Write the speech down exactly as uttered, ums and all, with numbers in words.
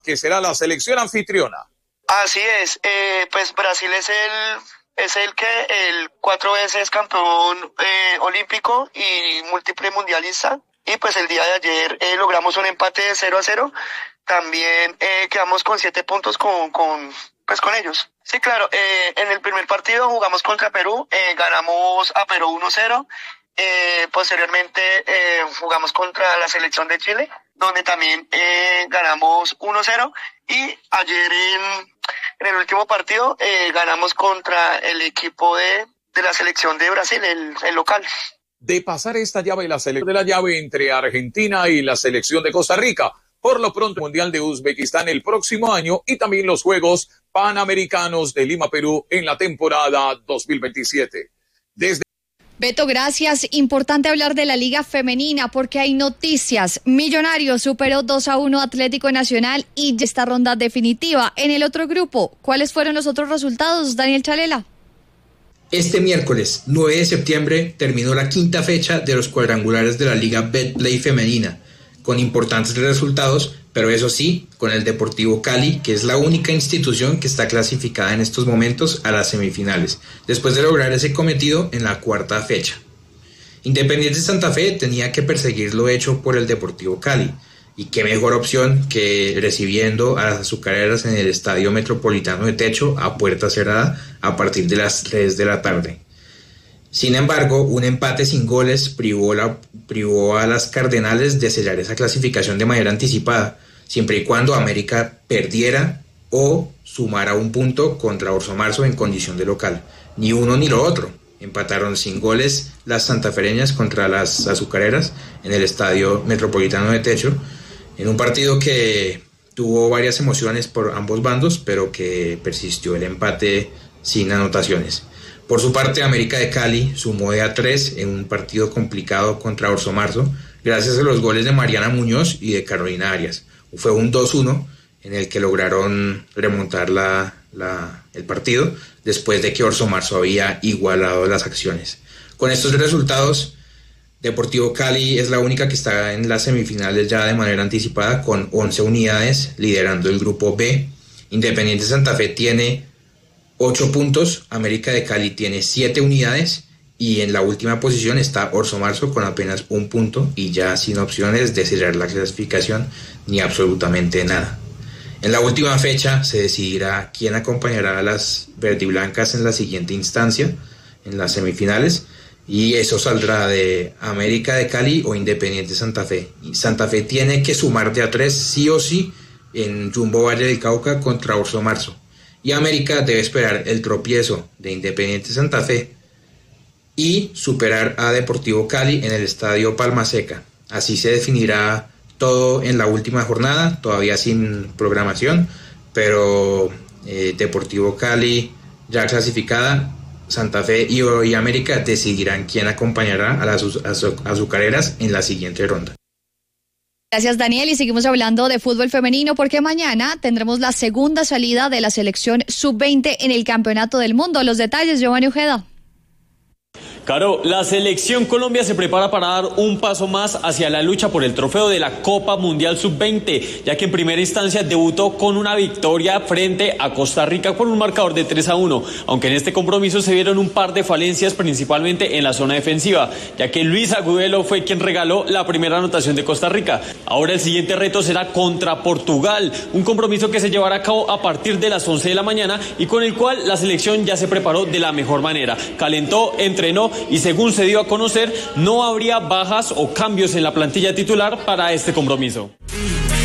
que será la selección anfitriona. Así es, eh, pues Brasil es el, es el que el cuatro veces campeón eh, olímpico y múltiple mundialista, y pues el día de ayer eh, logramos un empate de cero a cero, también eh, quedamos con siete puntos con, con, pues con ellos. Sí, claro, eh, en el primer partido jugamos contra Perú, eh, ganamos a Perú uno cero, eh, posteriormente eh, jugamos contra la selección de Chile, donde también eh, ganamos uno cero, y ayer en, en el último partido eh, ganamos contra el equipo de, de la selección de Brasil, el, el local. De pasar esta llave, la selección de la llave entre Argentina y la selección de Costa Rica, por lo pronto el Mundial de Uzbekistán el próximo año y también los Juegos Panamericanos de Lima, Perú en la temporada dos mil veintisiete. Desde Beto, gracias. Importante hablar de la Liga Femenina porque hay noticias. Millonarios superó dos a uno Atlético Nacional y ya está ronda definitiva. En el otro grupo, ¿cuáles fueron los otros resultados, Daniel Chalela? Este miércoles, nueve de septiembre, terminó la quinta fecha de los cuadrangulares de la Liga Betplay Femenina, con importantes resultados, pero eso sí, con el Deportivo Cali, que es la única institución que está clasificada en estos momentos a las semifinales, después de lograr ese cometido en la cuarta fecha. Independiente Santa Fe tenía que perseguir lo hecho por el Deportivo Cali, y qué mejor opción que recibiendo a las azucareras en el Estadio Metropolitano de Techo a puerta cerrada a partir de las tres de la tarde. Sin embargo, un empate sin goles privó, la, privó a las Cardenales de sellar esa clasificación de manera anticipada, siempre y cuando América perdiera o sumara un punto contra Orso Marzo en condición de local. Ni uno ni lo otro. Empataron sin goles las santafereñas contra las azucareras en el Estadio Metropolitano de Techo, en un partido que tuvo varias emociones por ambos bandos, pero que persistió el empate sin anotaciones. Por su parte, América de Cali sumó de a tres en un partido complicado contra Orso Marzo, gracias a los goles de Mariana Muñoz y de Carolina Arias. Fue un dos uno en el que lograron remontar la, la, el partido, después de que Orso Marzo había igualado las acciones. Con estos resultados, Deportivo Cali es la única que está en las semifinales ya de manera anticipada con once unidades, liderando el grupo B. Independiente Santa Fe tiene ocho puntos, América de Cali tiene siete unidades y en la última posición está Orso Marzo con apenas un punto y ya sin opciones de sellar la clasificación ni absolutamente nada. En la última fecha se decidirá quién acompañará a las verdiblancas en la siguiente instancia, en las semifinales, y eso saldrá de América de Cali o Independiente Santa Fe. Y Santa Fe tiene que sumar de a tres sí o sí en Jumbo Valle del Cauca contra Orso Marzo. Y América debe esperar el tropiezo de Independiente Santa Fe y superar a Deportivo Cali en el Estadio Palma Seca. Así se definirá todo en la última jornada, todavía sin programación, pero eh, Deportivo Cali ya clasificada, Santa Fe y, y América decidirán quién acompañará a las azu- azucareras en la siguiente ronda. Gracias, Daniel, y seguimos hablando de fútbol femenino porque mañana tendremos la segunda salida de la selección sub veinte en el Campeonato del Mundo. Los detalles, Giovanni Ojeda. Caro, la selección Colombia se prepara para dar un paso más hacia la lucha por el trofeo de la Copa Mundial sub veinte, ya que en primera instancia debutó con una victoria frente a Costa Rica por un marcador de tres a uno, aunque en este compromiso se vieron un par de falencias principalmente en la zona defensiva, ya que Luis Agudelo fue quien regaló la primera anotación de Costa Rica. Ahora el siguiente reto será contra Portugal, un compromiso que se llevará a cabo a partir de las once de la mañana y con el cual la selección ya se preparó de la mejor manera. Calentó, entrenó y según se dio a conocer, no habría bajas o cambios en la plantilla titular para este compromiso.